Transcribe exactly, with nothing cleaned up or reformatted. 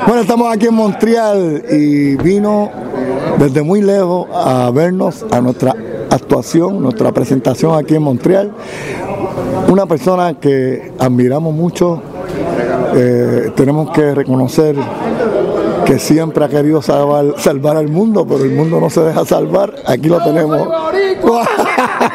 Bueno, estamos aquí en Montreal y vino desde muy lejos a vernos a nuestra actuación, nuestra presentación aquí en Montreal. Una persona que admiramos mucho, eh, tenemos que reconocer que siempre ha querido salvar, salvar al mundo, pero el mundo no se deja salvar. Aquí lo tenemos.